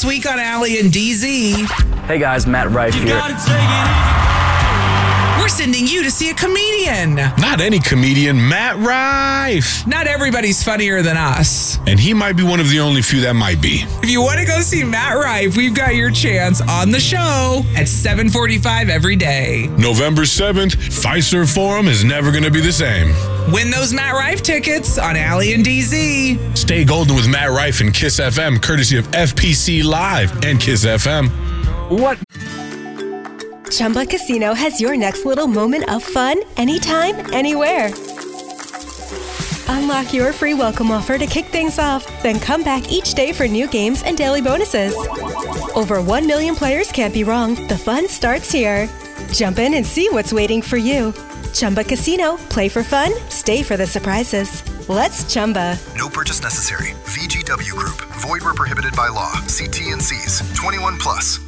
week on Allie and DZ. Hey guys, Matt Rife here. We're sending you to see a comedian. Not any comedian, Matt Rife. Not everybody's funnier than us. And he might be one of the only few that might be. If you want to go see Matt Rife, we've got your chance on the show at 7:45 every day. November 7th, Fiserv Forum is never going to be the same. Win those Matt Rife tickets on Allie and DZ. Stay golden with Matt Rife and Kiss FM, courtesy of FPC Live and Kiss FM. What? Chumba Casino has your next little moment of fun anytime, anywhere. Unlock your free welcome offer to kick things off, then come back each day for new games and daily bonuses. Over 1 million players can't be wrong. The fun starts here. Jump in and see what's waiting for you. Chumba Casino. Play for fun. Stay for the surprises. Let's Chumba. No purchase necessary. VGW Group. Void where prohibited by law. See T&Cs. 21 plus.